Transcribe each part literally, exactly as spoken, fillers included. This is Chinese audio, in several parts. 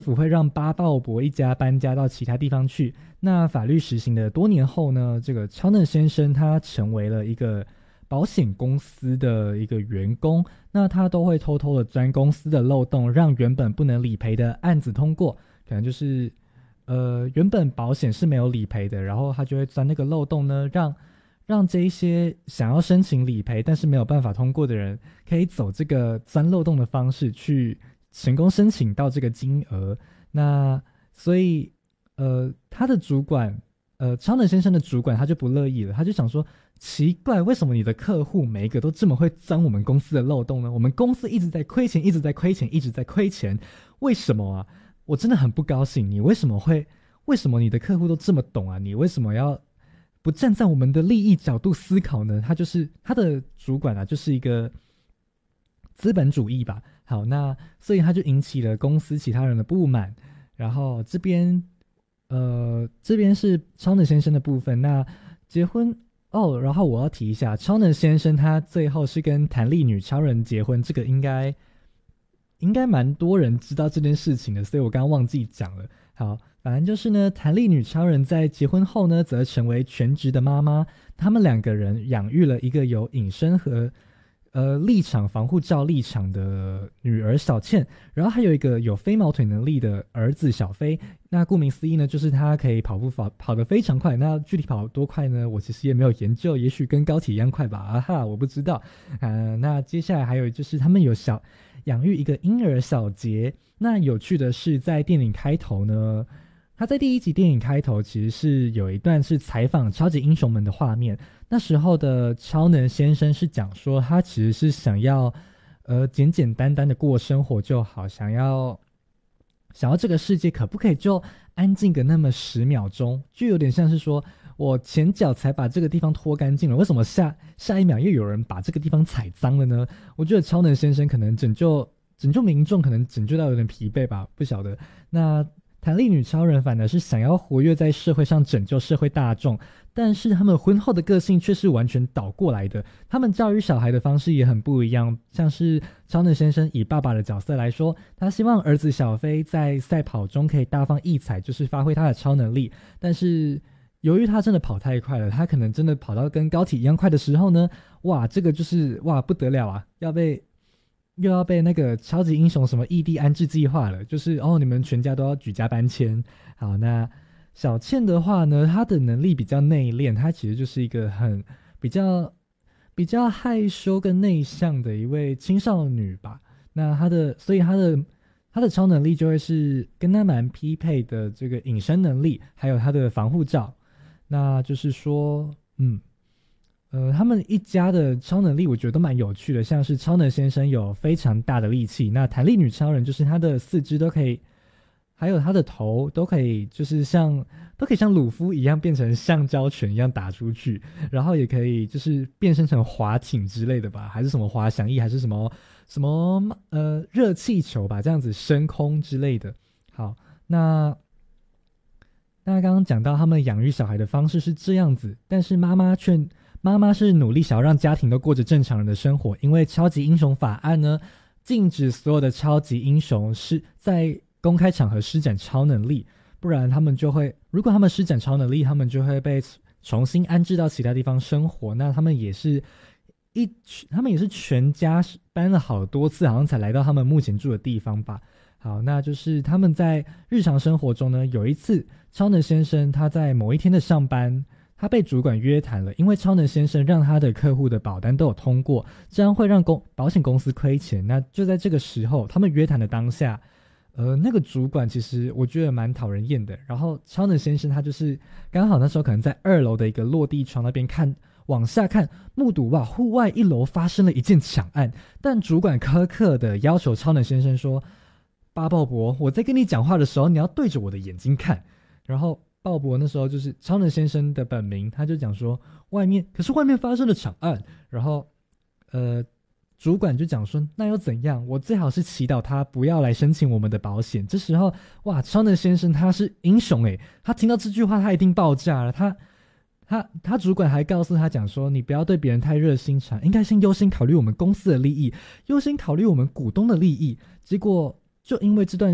府会让巴鲍伯一家搬家到其他地方去。那法律实行的多年后呢，这个超能先生他成为了一个保险公司的一个员工，那他都会偷偷的钻公司的漏洞，让原本不能理赔的案子通过。可能就是呃原本保险是没有理赔的，然后他就会钻那个漏洞呢，让让这一些想要申请理赔但是没有办法通过的人，可以走这个钻漏洞的方式去成功申请到这个金额。那所以呃他的主管呃超能先生的主管他就不乐意了，他就想说奇怪，为什么你的客户每一个都这么会钻我们公司的漏洞呢？我们公司一直在亏钱，一直在亏钱，一直在亏钱，为什么啊？我真的很不高兴，你为什么会为什么你的客户都这么懂啊？你为什么要不站在我们的利益角度思考呢？他就是他的主管啊，就是一个资本主义吧。好，那所以他就引起了公司其他人的不满。然后这边呃这边是超能先生的部分。那结婚哦，然后我要提一下，超能先生他最后是跟弹力女超人结婚，这个应该应该蛮多人知道这件事情的，所以我刚刚忘记讲了。好，反正就是呢，弹力女超人在结婚后呢，则成为全职的妈妈。他们两个人养育了一个有隐身和呃立场防护罩立场的女儿小倩，然后还有一个有飞毛腿能力的儿子小飞。那顾名思义呢，就是他可以跑步跑跑得非常快。那具体跑多快呢？我其实也没有研究，也许跟高铁一样快吧。啊哈，我不知道。呃，那接下来还有就是他们有小养育一个婴儿小杰。那有趣的是，在电影开头呢，他在第一集电影开头其实是有一段是采访超级英雄们的画面。那时候的超能先生是讲说，他其实是想要，呃，简简单单的过生活就好，想要想要这个世界可不可以就安静个那么十秒钟，就有点像是说我前脚才把这个地方拖干净了，为什么下下一秒又有人把这个地方踩脏了呢？我觉得超能先生可能拯救拯救民众，可能拯救到有点疲惫吧，不晓得。那弹力女超人反而是想要活跃在社会上，拯救社会大众，但是他们婚后的个性却是完全倒过来的。他们教育小孩的方式也很不一样，像是超能先生以爸爸的角色来说，他希望儿子小飞在赛跑中可以大放异彩，就是发挥他的超能力。但是由于他真的跑太快了，他可能真的跑到跟高铁一样快的时候呢，哇，这个就是哇不得了啊，要被又要被那个超级英雄什么异地安置计划了，就是哦，你们全家都要举家搬迁。好，那小倩的话呢，她的能力比较内敛，她其实就是一个很比较比较害羞跟内向的一位青少女吧。那她的，所以她的她的超能力就会是跟她蛮匹配的这个隐身能力，还有她的防护罩。那就是说，嗯。呃，他们一家的超能力我觉得都蛮有趣的，像是超能先生有非常大的力气，那弹力女超人就是她的四肢都可以，还有她的头都可以，就是像都可以像鲁夫一样变成橡胶拳一样打出去，然后也可以就是变身成滑艇之类的吧，还是什么滑翔翼，还是什么什么呃热气球吧，这样子升空之类的。好，那那刚刚讲到他们养育小孩的方式是这样子，但是妈妈却妈妈是努力想要让家庭都过着正常人的生活，因为超级英雄法案呢，禁止所有的超级英雄是在公开场合施展超能力，不然他们就会，如果他们施展超能力，他们就会被重新安置到其他地方生活。那他们也是一，他们也是全家搬了好多次，好像才来到他们目前住的地方吧。好，那就是他们在日常生活中呢，有一次超能先生他在某一天的上班，他被主管约谈了，因为超能先生让他的客户的保单都有通过，这样会让公保险公司亏钱。那就在这个时候，他们约谈的当下，呃，那个主管其实我觉得蛮讨人厌的。然后超能先生他就是刚好那时候可能在二楼的一个落地窗那边看往下看，目睹哇户外一楼发生了一件抢案，但主管苛刻的要求超能先生说，巴鲍伯，我在跟你讲话的时候，你要对着我的眼睛看。然后鲍勃那时候就是超能先生的本名，他就讲说外面，可是外面发生了抢案。然后，呃，主管就讲说那又怎样？我最好是祈祷他不要来申请我们的保险。这时候，哇，超能先生他是英雄诶，他听到这句话他一定爆炸了。他他他主管还告诉他讲说，你不要对别人太热心肠，应该先优先考虑我们公司的利益，优先考虑我们股东的利益。结果就因为这段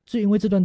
就因为这段